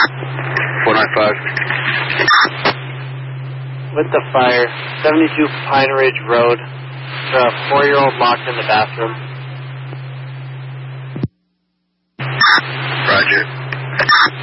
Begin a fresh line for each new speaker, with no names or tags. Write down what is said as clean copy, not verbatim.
495.
With the fire, 72 Pine Ridge Road. There's a 4-year-old locked in the bathroom.
Roger.